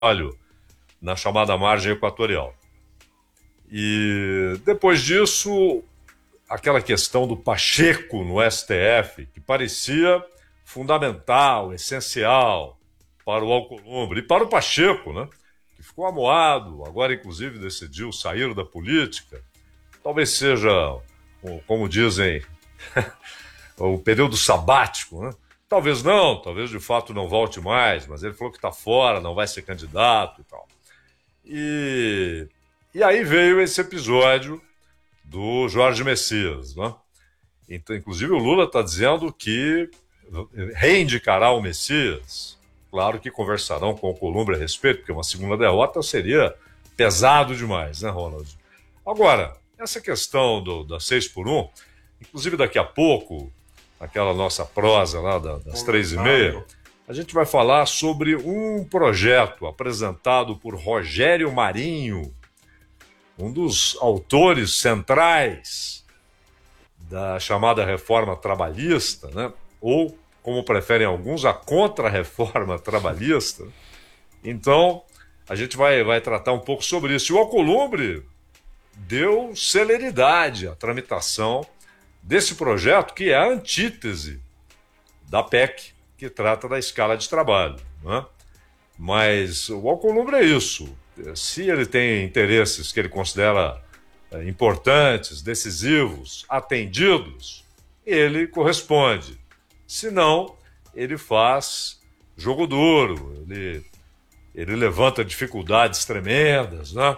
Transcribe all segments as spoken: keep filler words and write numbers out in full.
trabalho na chamada margem equatorial. E depois disso, aquela questão do Pacheco no S T F, que parecia fundamental, essencial para o Alcolumbre e para o Pacheco, né? Que ficou amuado, agora inclusive decidiu sair da política. Talvez seja, como dizem, o período sabático, né? Talvez não, talvez de fato não volte mais, mas ele falou que está fora, não vai ser candidato e tal. E, e aí veio esse episódio do Jorge Messias, né? Então, inclusive o Lula está dizendo que reindicará o Messias. Claro que conversarão com o Alcolumbre a respeito, porque uma segunda derrota seria pesado demais, né, Ronald? Agora, essa questão do, da seis por um, inclusive daqui a pouco, aquela nossa prosa lá das três e meia, a gente vai falar sobre um projeto apresentado por Rogério Marinho, um dos autores centrais da chamada reforma trabalhista, né? Ou, como preferem alguns, a contra-reforma trabalhista. Então, a gente vai, vai tratar um pouco sobre isso. E o Alcolumbre deu celeridade à tramitação desse projeto, que é a antítese da P E C, que trata da escala de trabalho, né? Mas o Alcolumbre é isso. Se ele tem interesses que ele considera é, importantes, decisivos, atendidos, ele corresponde. Se não, ele faz jogo duro, ele, ele levanta dificuldades tremendas, né?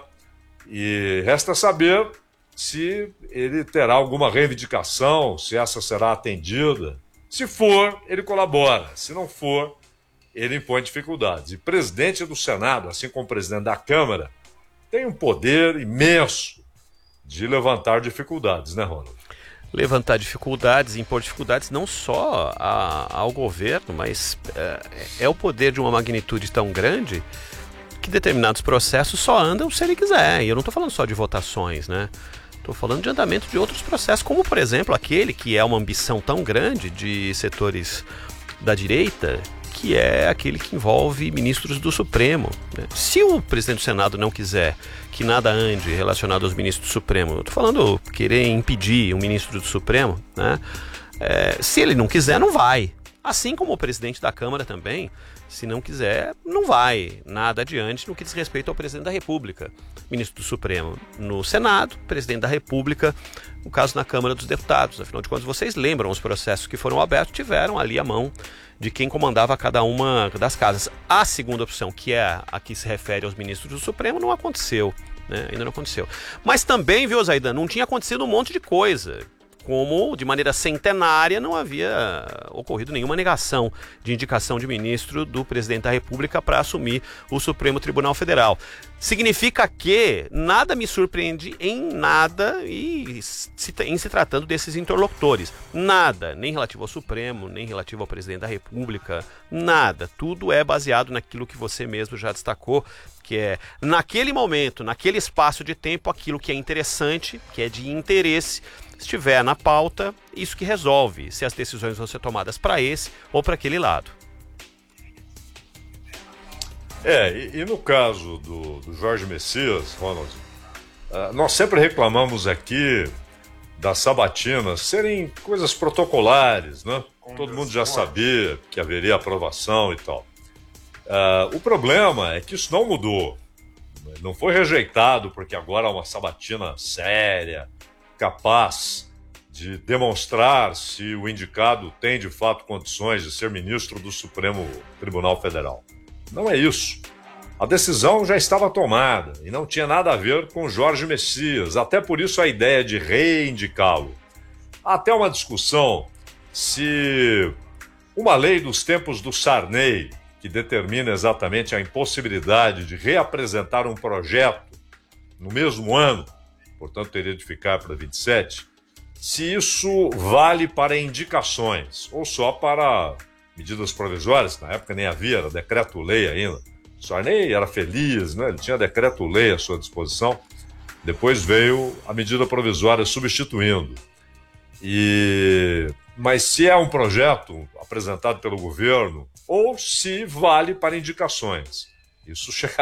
E resta saber se ele terá alguma reivindicação, se essa será atendida. Se for, ele colabora. Se não for, ele impõe dificuldades. E presidente do Senado, assim como presidente da Câmara, tem um poder imenso de levantar dificuldades, né, Ronald? Levantar dificuldades, impor dificuldades não só a, ao governo, mas é, é o poder de uma magnitude tão grande que determinados processos só andam se ele quiser. E eu não estou falando só de votações, né? Estou falando de andamento de outros processos, como, por exemplo, aquele que é uma ambição tão grande de setores da direita, que é aquele que envolve ministros do Supremo, né? Se o presidente do Senado não quiser que nada ande relacionado aos ministros do Supremo, eu estou falando querer impedir um ministro do Supremo, né? É, se ele não quiser, não vai. Assim como o presidente da Câmara também, se não quiser, não vai nada adiante no que diz respeito ao presidente da República, ministro do Supremo. No Senado, presidente da República, no caso na Câmara dos Deputados. Afinal de contas, vocês lembram, os processos que foram abertos tiveram ali a mão de quem comandava cada uma das casas. A segunda opção, que é a que se refere aos ministros do Supremo, não aconteceu, né? Ainda não aconteceu. Mas também, viu, Zaidan, não tinha acontecido um monte de coisa. Como, de maneira centenária, não havia ocorrido nenhuma negação de indicação de ministro do presidente da República para assumir o Supremo Tribunal Federal. Significa que nada me surpreende em nada e se, em se tratando desses interlocutores. Nada, nem relativo ao Supremo, nem relativo ao presidente da República, nada. Tudo é baseado naquilo que você mesmo já destacou, que é, naquele momento, naquele espaço de tempo, aquilo que é interessante, que é de interesse, estiver na pauta, isso que resolve se as decisões vão ser tomadas para esse ou para aquele lado. É, e, e no caso do, do Jorge Messias, Ronald, uh, nós sempre reclamamos aqui das sabatinas serem coisas protocolares, né? Todo mundo já sabia que haveria aprovação e tal. Uh, o problema é que isso não mudou. Não foi rejeitado porque agora há uma sabatina séria, capaz de demonstrar se o indicado tem de fato condições de ser ministro do Supremo Tribunal Federal. Não é isso. A decisão já estava tomada e não tinha nada a ver com Jorge Messias, até por isso a ideia de reindicá-lo. Há até uma discussão se uma lei dos tempos do Sarney, que determina exatamente a impossibilidade de reapresentar um projeto no mesmo ano, portanto teria de ficar para vinte e sete, se isso vale para indicações ou só para medidas provisórias. Na época nem havia, era decreto-lei ainda. O Sarney era feliz, né? Ele tinha decreto-lei à sua disposição. Depois veio a medida provisória substituindo. E... Mas se é um projeto apresentado pelo governo ou se vale para indicações. Isso chega